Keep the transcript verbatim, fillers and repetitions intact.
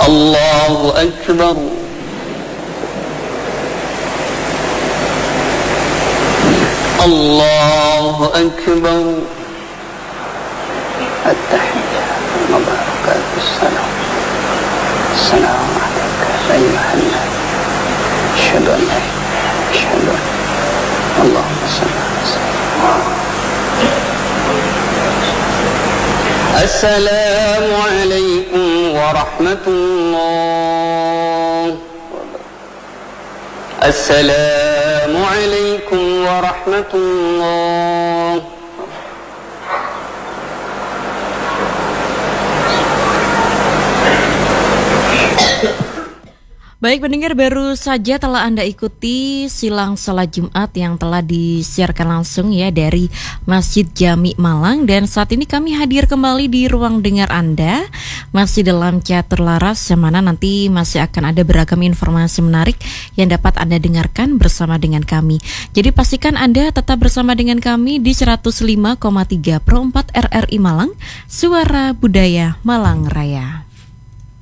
Allahu Akbar. Allahu Akbar. At-tahiyyatu mubarakatuh salam. Assalamu alayka ayyuhan nabi. Asyhadu an la ilaha illallah. Allahumma shalli ala sayyidina. Assalamu alaikum warahmatullah. Assalamu alaikum warahmatullah. Baik pendengar, baru saja telah Anda ikuti silang salat Jumat yang telah disiarkan langsung ya dari Masjid Jami Malang. Dan saat ini kami hadir kembali di ruang dengar Anda, masih dalam Catur Laras, yang mana nanti masih akan ada beragam informasi menarik yang dapat Anda dengarkan bersama dengan kami. Jadi pastikan Anda tetap bersama dengan kami di seratus lima koma tiga Pro empat R R I Malang, Suara Budaya Malang Raya.